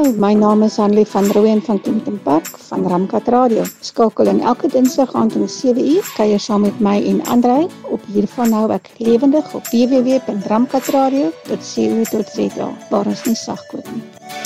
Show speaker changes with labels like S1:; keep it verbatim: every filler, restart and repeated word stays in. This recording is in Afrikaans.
S1: Hi, my naam is Hanlie van Rooyen van Kempton Park van Ramkat Radio. Skakel in elke dinsdag aand om sewe uur, kuier saam met my en Andrei op hiervan nou ek lewendig op w w w punt ramkatradio punt co punt za waar ons nie sagkoop nie.